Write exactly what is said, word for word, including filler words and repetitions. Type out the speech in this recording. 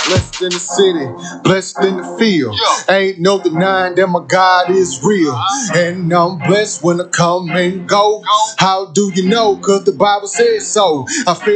Blessed in the city, blessed in the field. Ain't no denying that my God is real. And I'm blessed when I come and go. How do you know? Cause the Bible says so. I feel